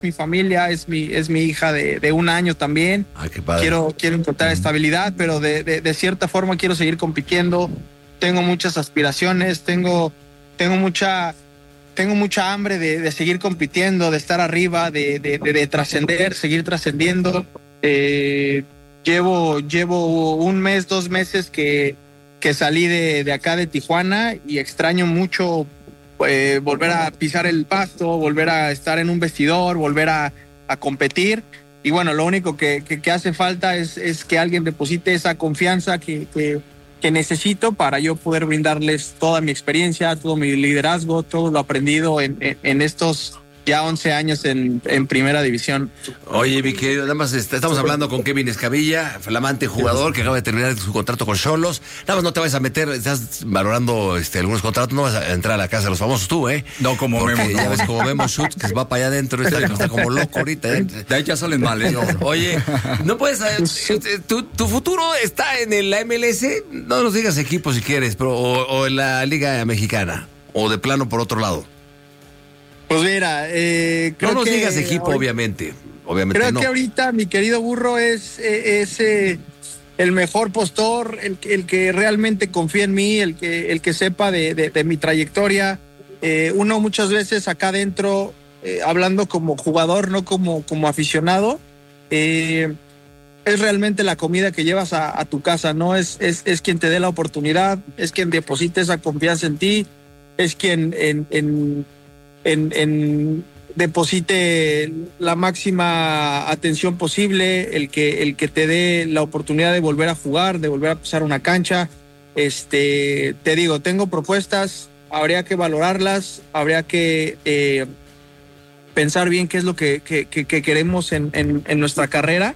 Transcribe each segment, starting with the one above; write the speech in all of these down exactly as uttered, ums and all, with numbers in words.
mi familia, es mi, es mi hija de, de un año también. Ay, qué padre. Quiero, quiero encontrar uh-huh. estabilidad, pero de, de, de cierta forma quiero seguir compitiendo. Tengo muchas aspiraciones, tengo, tengo mucha, tengo mucha hambre de, de seguir compitiendo, de estar arriba, de, de, de, de trascender, seguir trascendiendo. Eh, llevo, llevo un mes, dos meses que, que salí de, de acá de Tijuana y extraño mucho eh, volver a pisar el pasto, volver a estar en un vestidor, volver a, a competir. Y bueno, lo único que, que, que hace falta es, es que alguien deposite esa confianza que, que, que necesito para yo poder brindarles toda mi experiencia, todo mi liderazgo, todo lo aprendido en, en, en estos ya once años en, en primera división. Oye, mi querido, nada más estamos hablando con Kevin Escamilla, flamante jugador que acaba de terminar su contrato con Xolos. Nada más no te vayas a meter, estás valorando este, algunos contratos, no vas a entrar a la casa de los famosos tú, ¿eh? No, como Porque Memo. ya No. ves como Memo Schutz, que se va para allá adentro, está, está como loco ahorita, ¿eh? De ahí ya salen mal, ¿eh? Oye, no puedes, eh, tu, tu futuro está en el M L S, no nos digas equipo si quieres, pero o, o en la Liga Mexicana, o de plano por otro lado. Pues mira, eh, creo no nos que digas equipo, ahorita, obviamente. Obviamente creo no. que ahorita mi querido Burro es, es eh, el mejor postor, el, el que realmente confía en mí, el que, el que sepa de, de, de mi trayectoria. Eh, uno muchas veces acá adentro, eh, hablando como jugador, no como, como aficionado, eh, es realmente la comida que llevas a, a tu casa, ¿no? Es, es, es quien te dé la oportunidad, es quien deposite esa confianza en ti, es quien en, en En, en deposite la máxima atención posible, el que, el que te dé la oportunidad de volver a jugar, de volver a pisar una cancha. Este, te digo, tengo propuestas, habría que valorarlas, habría que eh, pensar bien qué es lo que, que, que, que queremos en, en, en nuestra carrera.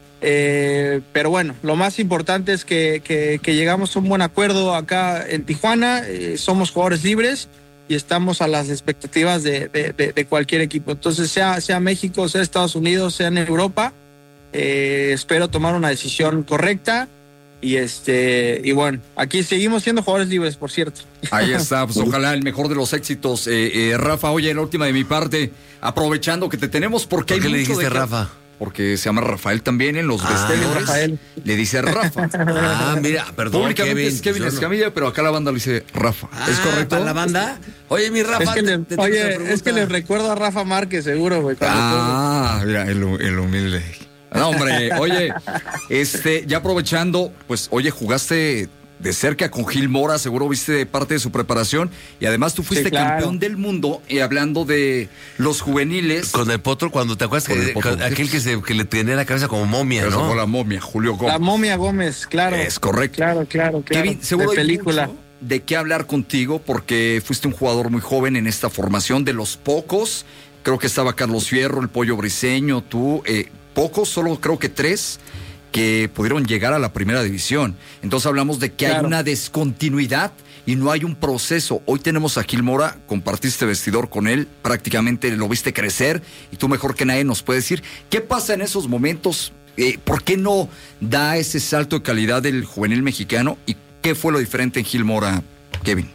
Eh, pero bueno, lo más importante es que, que, que llegamos a un buen acuerdo acá en Tijuana, eh, somos jugadores libres y estamos a las expectativas de, de, de, de cualquier equipo. Entonces, sea, sea México, sea Estados Unidos, sea en Europa, eh, espero tomar una decisión correcta. Y este y bueno, aquí seguimos siendo jugadores libres, por cierto. Ahí está, pues ojalá el mejor de los éxitos. Eh, eh, Rafa, oye, la última de mi parte, aprovechando que te tenemos, porque ¿Por qué hay le mucho dijiste de que... Rafa? Porque se llama Rafael también en los Ah, vestidores. Rafael. Le dice Rafa. Ah, mira, perdón, Públicamente Kevin. es Kevin Yo no- Escamilla, pero acá la banda le dice Rafa. Ah, ¿Es correcto? ¿para la banda? Oye, mi Rafa, Es que le, te- te tengo una oye, pregunta. es que le recuerdo a Rafa Márquez, seguro, güey. cuando Ah, mira, el, el humilde. No, hombre, oye, este, ya aprovechando, pues, oye, jugaste de cerca con Gil Mora, seguro viste parte de su preparación, y además tú fuiste Sí, claro. campeón del mundo, y hablando de los juveniles. Con el potro, cuando te acuerdas Con que el Potro. con aquel que, se, que le tenía la cabeza como momia, Pero ¿no? sacó la momia, Julio todo. Gómez. La momia Gómez, claro. Es correcto. Claro, claro, claro. Kevin, seguro de hay película. mucho de qué hablar contigo, porque fuiste un jugador muy joven en esta formación, de los pocos. Creo que estaba Carlos Fierro, el Pollo Briseño, tú, eh, pocos, solo creo que tres, que pudieron llegar a la primera división. Entonces hablamos de que Claro. hay una descontinuidad y no hay un proceso. Hoy tenemos a Gil Mora, compartiste vestidor con él, prácticamente lo viste crecer, y tú mejor que nadie nos puedes decir, ¿qué pasa en esos momentos? Eh, ¿Por qué no da ese salto de calidad del juvenil mexicano? ¿Y qué fue lo diferente en Gil Mora, Kevin?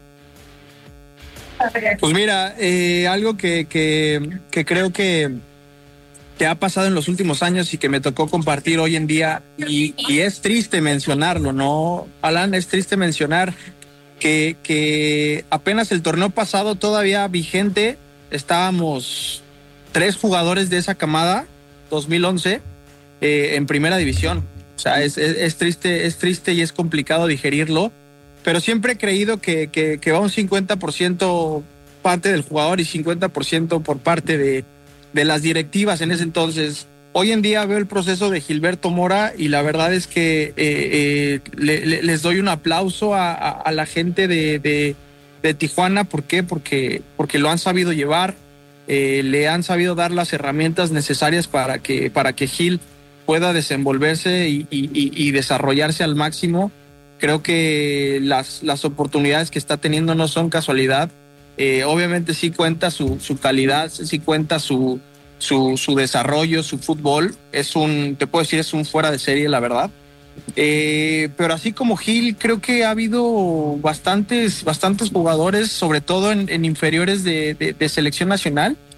Pues mira, eh, algo que, que, que creo que, que ha pasado en los últimos años y que me tocó compartir hoy en día, y, y es triste mencionarlo, ¿no, Alan? Es triste mencionar que, que apenas el torneo pasado todavía vigente, estábamos tres jugadores de esa camada, dos mil once, eh, en primera división. O sea, es, es, es triste, es triste y es complicado digerirlo. Pero siempre he creído que, que, que va un cincuenta por ciento parte del jugador y cincuenta por ciento por parte de, de las directivas en ese entonces. Hoy en día veo el proceso de Gilberto Mora y la verdad es que eh, eh, le, le, les doy un aplauso a, a, a la gente de, de, de Tijuana. ¿Por qué? Porque, porque lo han sabido llevar, eh, le han sabido dar las herramientas necesarias para que, para que Gil pueda desenvolverse y, y, y desarrollarse al máximo. Creo que las, las oportunidades que está teniendo no son casualidad. Eh, obviamente sí cuenta su, su calidad, sí cuenta su, su, su desarrollo, su fútbol. Es un, te puedo decir, es un fuera de serie, la verdad. Eh, pero así como Gil, creo que ha habido bastantes, bastantes jugadores, sobre todo en, en inferiores de, de, de selección nacional,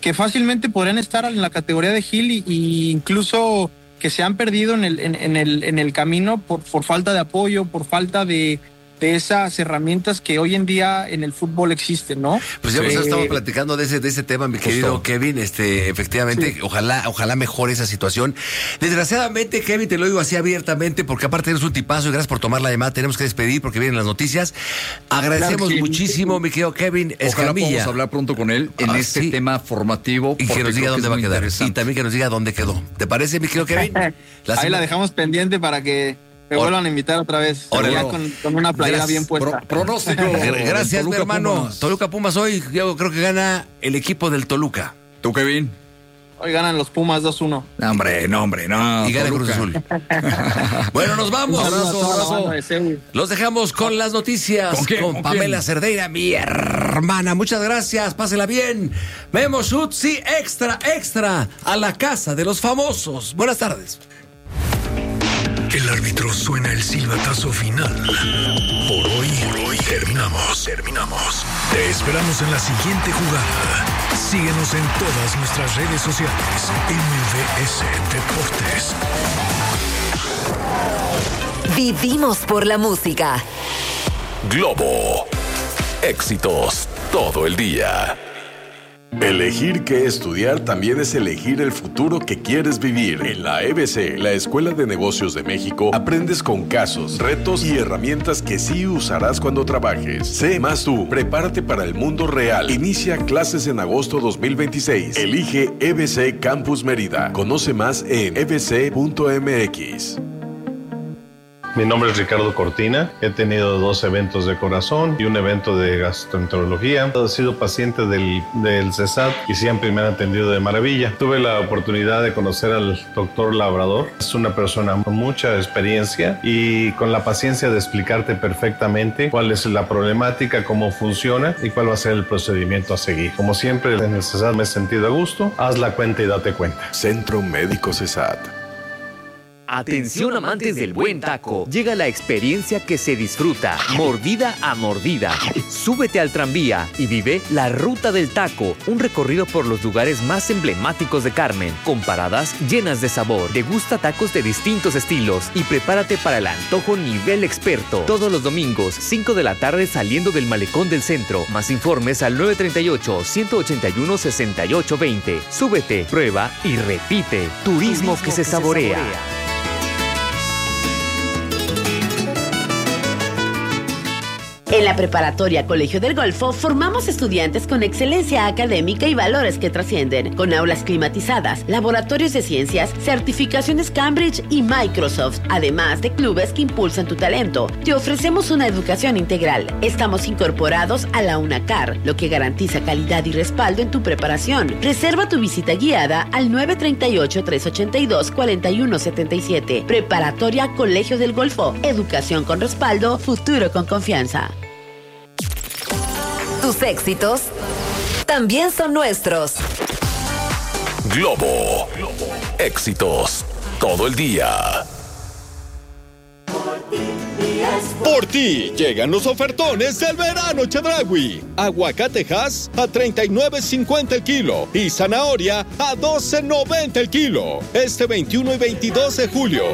que fácilmente podrían estar en la categoría de Gil y, y incluso que se han perdido en el, en, en el, en el camino por, por falta de apoyo, por falta de, de esas herramientas que hoy en día en el fútbol existen, ¿no? Pues ya Sí. hemos estado platicando de ese, de ese tema, mi querido Justo. Kevin. Este, efectivamente, Sí. ojalá, ojalá mejore esa situación. Desgraciadamente, Kevin, te lo digo así abiertamente, porque aparte eres un tipazo y gracias por tomar la llamada. Tenemos que despedir porque vienen las noticias. Agradecemos Claro que sí. muchísimo, mi querido Kevin Ojalá podamos Escamilla. hablar pronto con él en Ah, este sí. tema formativo. Y que porque nos diga creo dónde es va a muy quedar. Y interesante. también que nos diga dónde quedó. ¿Te parece, mi querido Kevin? La Ahí semana- la dejamos pendiente para que me Or- vuelvan a invitar otra vez. Órale. Ya con, con una playera Gracias. bien puesta. Pro- pronóstico. Gra- Gracias, mi Toluca hermano. Pumas. Toluca Pumas hoy, yo creo que gana el equipo del Toluca. ¿Tú, Kevin? Hoy ganan los Pumas dos uno. No, hombre, no, hombre, no. y gana Cruz Toluca. Azul. Bueno, nos vamos. Un saludo a abrazo, toda la abrazo. banda de Seúl. Los dejamos con las noticias ¿Con quién? con ¿Con Pamela quién? Cerdeira, mi hermana. Muchas gracias, pásela bien. Memo Schutzi, extra, extra, a la casa de los famosos. Buenas tardes. El árbitro suena el silbatazo final. Por hoy, por hoy terminamos, terminamos. Te esperamos en la siguiente jugada. Síguenos en todas nuestras redes sociales. M V S Deportes. Vivimos por la música. Globo. Éxitos todo el día. Elegir qué estudiar también es elegir el futuro que quieres vivir. En la E B C, la Escuela de Negocios de México, aprendes con casos, retos y herramientas que sí usarás cuando trabajes. Sé más tú, prepárate para el mundo real. Inicia clases en agosto dos mil veintiséis. Elige E B C Campus Mérida. Conoce más en e b c punto m x. Mi nombre es Ricardo Cortina, he tenido dos eventos de corazón y un evento de gastroenterología. He sido paciente del, del CESAT y siempre me han atendido de maravilla. Tuve la oportunidad de conocer al doctor Labrador. Es una persona con mucha experiencia y con la paciencia de explicarte perfectamente cuál es la problemática, cómo funciona y cuál va a ser el procedimiento a seguir. Como siempre en el CESAT me he sentido a gusto. Haz la cuenta y date cuenta. Centro Médico CESAT. Atención amantes del buen taco. Llega la experiencia que se disfruta, mordida a mordida. Súbete al tranvía y vive la Ruta del Taco, un recorrido por los lugares más emblemáticos de Carmen, con paradas llenas de sabor. Degusta tacos de distintos estilos y prepárate para el antojo nivel experto. Todos los domingos, cinco de la tarde saliendo del Malecón del Centro. Más informes al nueve tres ocho, uno ocho uno, seis ocho dos cero. Súbete, prueba y repite. Turismo, que, se, saborea. En la Preparatoria Colegio del Golfo formamos estudiantes con excelencia académica y valores que trascienden, con aulas climatizadas, laboratorios de ciencias, certificaciones Cambridge y Microsoft, además de clubes que impulsan tu talento. Te ofrecemos una educación integral. Estamos incorporados a la UNACAR, lo que garantiza calidad y respaldo en tu preparación. Reserva tu visita guiada al nueve tres ocho, tres ocho dos, cuatro uno siete siete. Preparatoria Colegio del Golfo. Educación con respaldo, futuro con confianza. Tus éxitos también son nuestros. Globo. Éxitos todo el día. Por ti llegan los ofertones del verano Chedraui. Aguacate Hass a treinta y nueve cincuenta el kilo y zanahoria a doce noventa el kilo. Este veintiuno y veintidós de julio.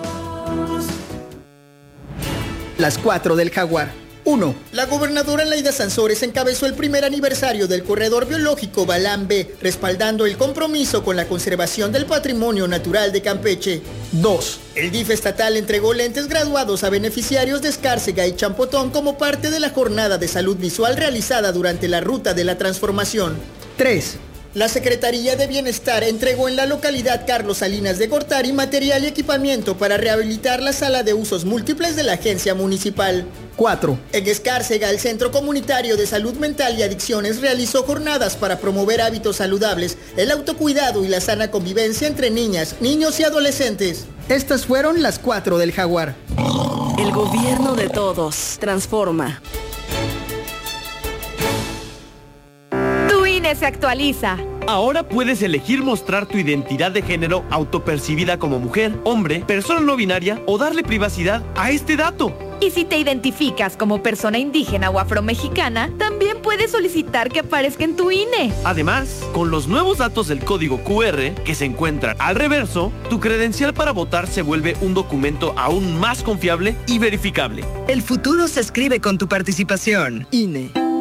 Las cuatro del Jaguar. uno. La gobernadora Laida Sansores encabezó el primer aniversario del Corredor Biológico Balán B, respaldando el compromiso con la conservación del patrimonio natural de Campeche. dos. El D I F estatal entregó lentes graduados a beneficiarios de Escárcega y Champotón como parte de la jornada de salud visual realizada durante la Ruta de la Transformación. tres. La Secretaría de Bienestar entregó en la localidad Carlos Salinas de Gortari material y equipamiento para rehabilitar la sala de usos múltiples de la agencia municipal. cuatro. En Escárcega, el Centro Comunitario de Salud Mental y Adicciones realizó jornadas para promover hábitos saludables, el autocuidado y la sana convivencia entre niñas, niños y adolescentes. Estas fueron las cuatro del Jaguar. El gobierno de todos transforma. Tu I N E se actualiza. Ahora puedes elegir mostrar tu identidad de género autopercibida como mujer, hombre, persona no binaria o darle privacidad a este dato. Y si te identificas como persona indígena o afromexicana, también puedes solicitar que aparezca en tu I N E. Además, con los nuevos datos del código Q R que se encuentran al reverso, tu credencial para votar se vuelve un documento aún más confiable y verificable. El futuro se escribe con tu participación. I N E.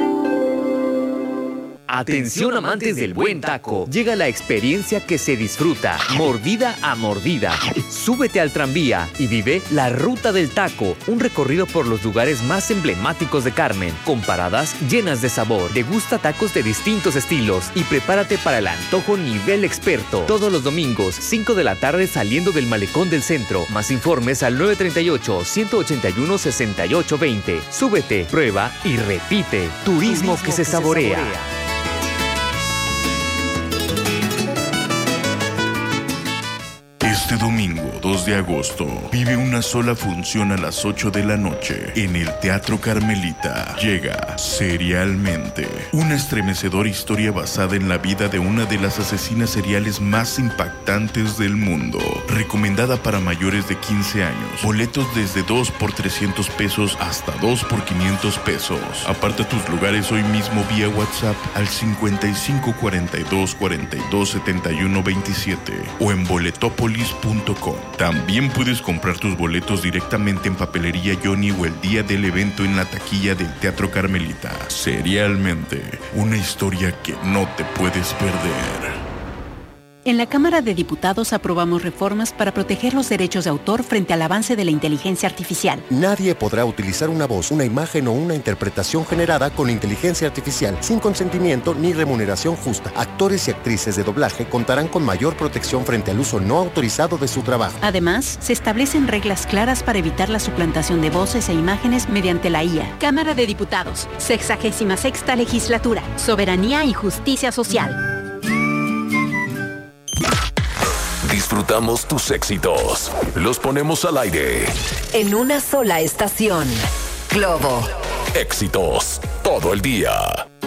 Atención amantes del buen taco, llega la experiencia que se disfruta, mordida a mordida. Súbete al tranvía y vive la Ruta del Taco, un recorrido por los lugares más emblemáticos de Carmen, con paradas llenas de sabor. Degusta tacos de distintos estilos y prepárate para el antojo nivel experto. Todos los domingos, cinco de la tarde saliendo del Malecón del Centro. Más informes al nueve tres ocho, uno ocho uno, seis ocho dos cero. Súbete, prueba y repite. Turismo, Turismo que, se, que saborea. se saborea. Este domingo, dos de agosto, vive una sola función a las ocho de la noche en el Teatro Carmelita. Llega Serialmente, una estremecedora historia basada en la vida de una de las asesinas seriales más impactantes del mundo. Recomendada para mayores de quince años. Boletos desde dos por trescientos pesos hasta dos por quinientos pesos. Aparta tus lugares hoy mismo vía WhatsApp al cincuenta y cinco cuarenta y dos cuarenta y dos setenta y uno veintisiete o en boletopolis punto com. También puedes comprar tus boletos directamente en Papelería Johnny o el día del evento en la taquilla del Teatro Carmelita. Serialmente, una historia que no te puedes perder. En la Cámara de Diputados aprobamos reformas para proteger los derechos de autor frente al avance de la inteligencia artificial. Nadie podrá utilizar una voz, una imagen o una interpretación generada con inteligencia artificial sin consentimiento ni remuneración justa. Actores y actrices de doblaje contarán con mayor protección frente al uso no autorizado de su trabajo. Además, se establecen reglas claras para evitar la suplantación de voces e imágenes mediante la I A. Cámara de Diputados, sexagésima sexta legislatura, soberanía y justicia social. Disfrutamos tus éxitos. Los ponemos al aire. En una sola estación. Globo. Éxitos todo el día.